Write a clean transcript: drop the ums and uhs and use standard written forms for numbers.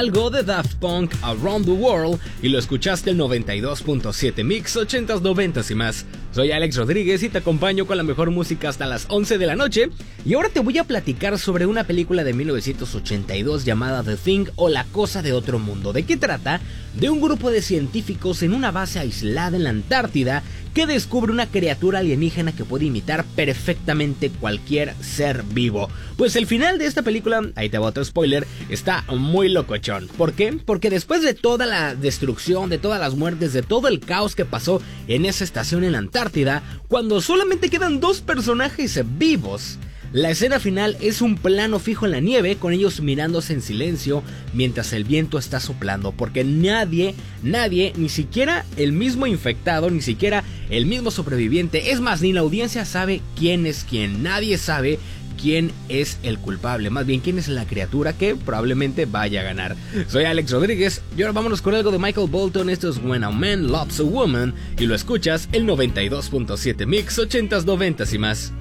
algo de Daft Punk, Around the World, y lo escuchaste el 92.7 Mix 80s, 90s y más. Soy Alex Rodríguez y te acompaño con la mejor música hasta las 11 de la noche. Y ahora te voy a platicar sobre una película de 1982 llamada The Thing o La Cosa de Otro Mundo. ¿De qué trata? De un grupo de científicos en una base aislada en la Antártida que descubre una criatura alienígena que puede imitar perfectamente cualquier ser vivo. Pues el final de esta película, ahí te va otro spoiler, está muy locochón. ¿Por qué? Porque después de toda la destrucción, de todas las muertes, de todo el caos que pasó en esa estación en la Antártida, cuando solamente quedan dos personajes vivos, la escena final es un plano fijo en la nieve, con ellos mirándose en silencio mientras el viento está soplando, porque nadie, ni siquiera el mismo infectado, ni siquiera el mismo sobreviviente, es más, ni la audiencia sabe quién es quién, nadie sabe quién es el culpable, más bien quién es la criatura que probablemente vaya a ganar. Soy Alex Rodríguez y ahora vámonos con algo de Michael Bolton. Esto es When a Man Loves a Woman y lo escuchas el 92.7 Mix 80s, 90s y más.